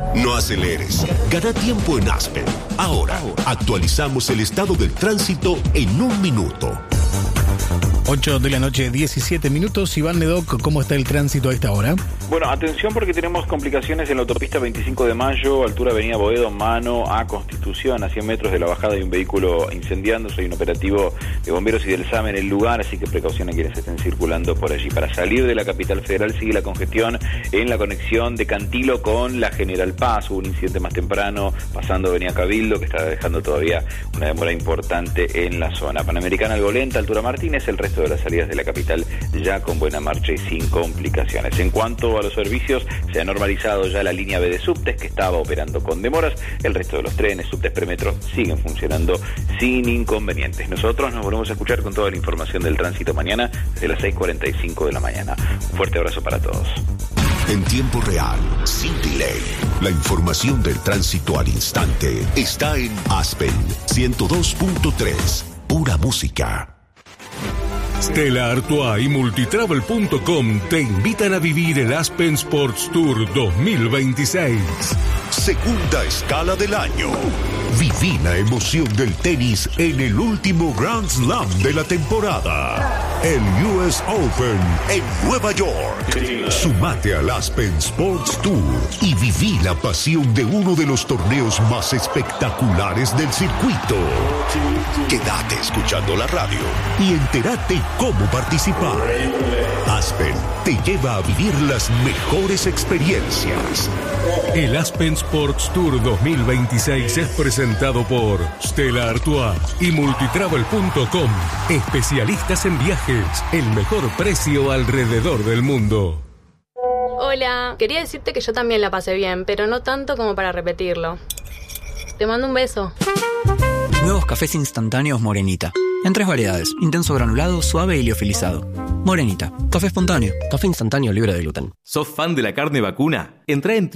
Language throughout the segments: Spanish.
No aceleres. Gana tiempo en Aspen. Ahora, actualizamos el estado del tránsito en 1 minuto. 8 de la noche, 17 minutos. Iván Nedoc, ¿cómo está el tránsito a esta hora? Bueno, atención porque tenemos complicaciones en la autopista 25 de Mayo, altura Avenida Boedo, mano a Constitución, a 100 metros de la bajada de un vehículo incendiándose. Hay un operativo de bomberos y del SAM en el lugar, así que precaución a quienes estén circulando por allí. Para salir de la capital federal sigue la congestión en la conexión de Cantilo con la General Paz. Hubo un incidente más temprano pasando Avenida Cabildo que está dejando todavía una demora importante en la zona. Panamericana Algolenta, altura Martínez, el resto de las salidas de la capital ya con buena marcha y sin complicaciones. En cuanto a los servicios, se ha normalizado ya la línea B de subtes que estaba operando con demoras. El resto de los trenes, subtes premetro, siguen funcionando sin inconvenientes. Nosotros nos volvemos a escuchar con toda la información del tránsito mañana desde las 6:45 de la mañana. Un fuerte abrazo para todos. En tiempo real, sin delay. La información del tránsito al instante está en Aspen 102.3. Pura música. Stella Artois y Multitravel.com te invitan a vivir el Aspen Sports Tour 2026. Segunda escala del año. Viví la emoción del tenis en el último Grand Slam de la temporada. El US Open en Nueva York. Sumate al Aspen Sports Tour y viví la pasión de uno de los torneos más espectaculares del circuito. Quédate escuchando la radio y entérate cómo participar. Aspen te lleva a vivir las mejores experiencias. El Aspen Sports Tour 2026 es presentado por Stella Artois y Multitravel.com. Especialistas en viajes, el mejor precio alrededor del mundo. Hola, quería decirte que yo también la pasé bien, pero no tanto como para repetirlo. Te mando un beso. Nuevos cafés instantáneos Morenita. En 3 variedades: intenso granulado, suave y liofilizado. Morenita, café espontáneo, café instantáneo libre de gluten. ¿Sos fan de la carne vacuna? Entrá en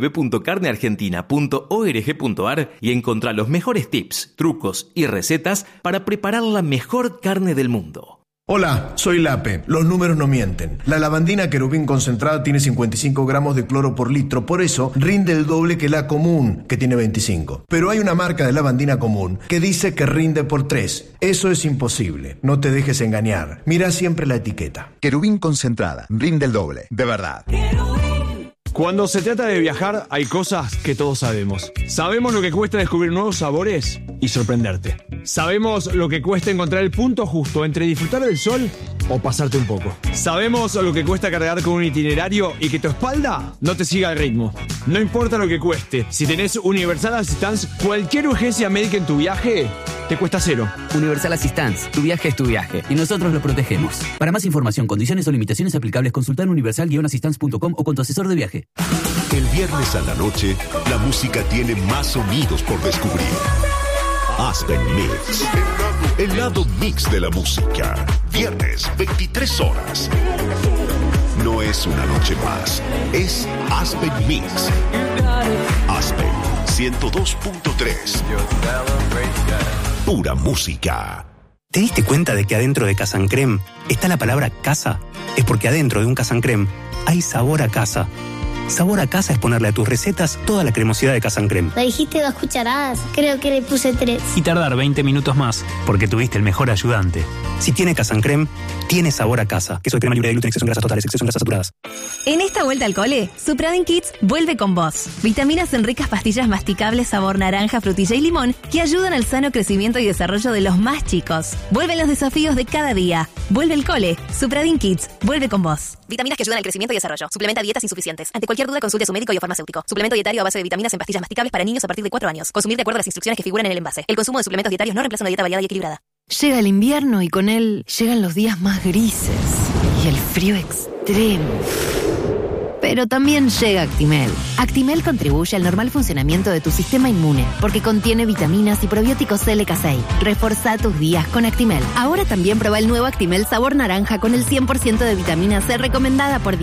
www.carneargentina.org.ar y encontrá los mejores tips, trucos y recetas para preparar la mejor carne del mundo. Hola, soy Lape. Los números no mienten. La lavandina Querubín concentrada tiene 55 gramos de cloro por litro, por eso rinde el doble que la común, que tiene 25. Pero hay una marca de lavandina común que dice que rinde por 3. Eso es imposible. No te dejes engañar. Mira siempre la etiqueta. Querubín concentrada, rinde el doble, de verdad. Cuando se trata de viajar, hay cosas que todos sabemos. Sabemos lo que cuesta descubrir nuevos sabores y sorprenderte. Sabemos lo que cuesta encontrar el punto justo entre disfrutar del sol o pasarte un poco. Sabemos lo que cuesta cargar con un itinerario y que tu espalda no te siga el ritmo. No importa lo que cueste, si tenés Universal Assistance, cualquier urgencia médica en tu viaje te cuesta 0. Universal Assistance, tu viaje es tu viaje y nosotros lo protegemos. Para más información, condiciones o limitaciones aplicables, consulta en universal-assistance.com o con tu asesor de viaje. El viernes a la noche, la música tiene más sonidos por descubrir. Aspen Mix. El lado mix de la música. Viernes, 23 horas. No es una noche más. Es Aspen Mix. Aspen 102.3. Pura música. ¿Te diste cuenta de que adentro de Casa Crème está la palabra casa? Es porque adentro de un Casa Crème hay sabor a casa. Sabor a casa es ponerle a tus recetas toda la cremosidad de Casa Crème. ¿Le dijiste 2 cucharadas? Creo que le puse 3. Y tardar 20 minutos más, porque tuviste el mejor ayudante. Si tiene Casa Crème, tiene sabor a casa. Queso de crema libre de gluten, exceso en grasas totales, exceso en grasas saturadas. En esta vuelta al cole, Supradyn Kids vuelve con vos. Vitaminas en ricas pastillas masticables sabor naranja, frutilla y limón que ayudan al sano crecimiento y desarrollo de los más chicos. Vuelven los desafíos de cada día. Vuelve el cole. Supradyn Kids vuelve con vos. Vitaminas que ayudan al crecimiento y desarrollo. Suplementa dietas insuficientes. Ante cualquier duda, consulte a su médico y o farmacéutico. Suplemento dietario a base de vitaminas en pastillas masticables para niños a partir de 4 años. Consumir de acuerdo a las instrucciones que figuran en el envase. El consumo de suplementos dietarios no reemplaza una dieta variada y equilibrada. Llega el invierno y con él llegan los días más grises y el frío extremo. Pero también llega Actimel. Actimel contribuye al normal funcionamiento de tu sistema inmune porque contiene vitaminas y probióticos LK6. Reforzá tus días con Actimel. Ahora también prueba el nuevo Actimel sabor naranja con el 100% de vitamina C recomendada por día.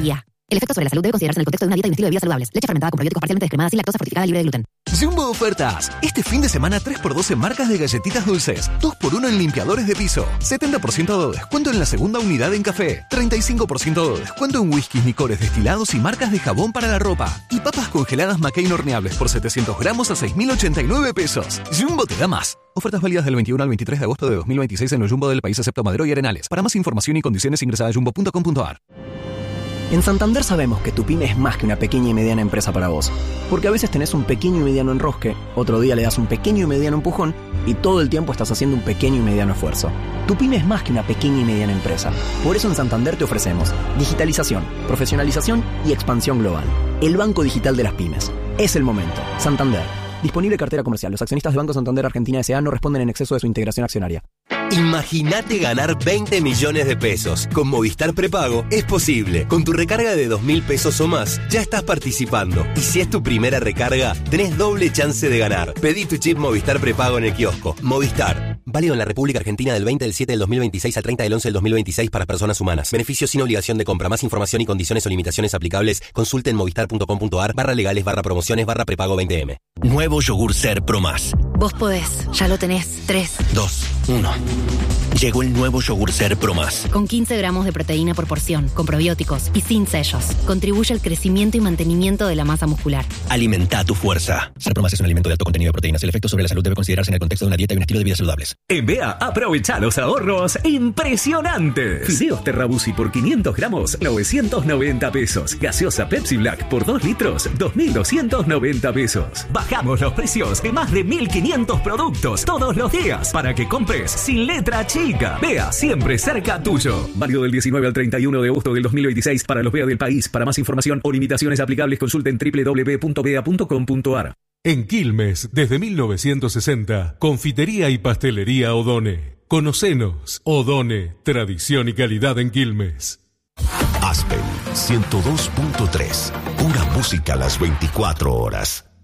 El efecto sobre la salud debe considerarse en el contexto de una dieta y un estilo de vida saludables. Leche fermentada con probióticos parcialmente descremada sin lactosa fortificada libre de gluten. Jumbo ofertas. Este fin de semana 3x2 en marcas de galletitas dulces. 2x1 en limpiadores de piso. 70% de descuento en la segunda unidad en café. 35% de descuento en whiskies, licores destilados y marcas de jabón para la ropa. Y papas congeladas McCain horneables por 700 gramos a 6.089 pesos. Jumbo te da más. Ofertas válidas del 21 al 23 de agosto de 2026 en el Jumbo del país excepto Madero y Arenales. Para más información y condiciones ingresa a jumbo.com.ar. En Santander sabemos que tu pyme es más que una pequeña y mediana empresa para vos. Porque a veces tenés un pequeño y mediano enrosque, otro día le das un pequeño y mediano empujón y todo el tiempo estás haciendo un pequeño y mediano esfuerzo. Tu pyme es más que una pequeña y mediana empresa. Por eso en Santander te ofrecemos digitalización, profesionalización y expansión global. El banco digital de las pymes. Es el momento. Santander. Disponible cartera comercial. Los accionistas de Banco Santander Argentina S.A. no responden en exceso de su integración accionaria. Imagínate ganar 20 millones de pesos. Con Movistar Prepago es posible. Con tu recarga de 2.000 pesos o más, ya estás participando. Y si es tu primera recarga, tenés doble chance de ganar. Pedí tu chip Movistar Prepago en el kiosco. Movistar. Válido en la República Argentina del 20 del 7 del 2026 al 30 del 11 del 2026 para personas humanas. Beneficios sin obligación de compra. Más información y condiciones o limitaciones aplicables. Consulte en movistar.com.ar/legales/prepago 20M. Nuevo yogur Ser Pro Más. Vos podés, ya lo tenés. 3, 2, 1. Llegó el nuevo yogur Ser Pro Más. Con 15 gramos de proteína por porción, con probióticos y sin sellos. Contribuye al crecimiento y mantenimiento de la masa muscular. Alimenta tu fuerza. Ser Pro Más es un alimento de alto contenido de proteínas. El efecto sobre la salud debe considerarse en el contexto de una dieta y un estilo de vida saludables. En BEA, aprovecha los ahorros impresionantes. Fideos Terrabusi por 500 gramos, 990 pesos. Gaseosa Pepsi Black por 2 litros, 2.290 pesos. Bajamos los precios de más de 1.500 productos todos los días para que compres sin letra chica. BEA, siempre cerca tuyo. Válido del 19 al 31 de agosto del 2026 para los BEA del país. Para más información o limitaciones aplicables, consulten www.bea.com.ar. En Quilmes, desde 1960, confitería y pastelería Odone. Conocenos, Odone, tradición y calidad en Quilmes. Aspen 102.3, pura música a las 24 horas.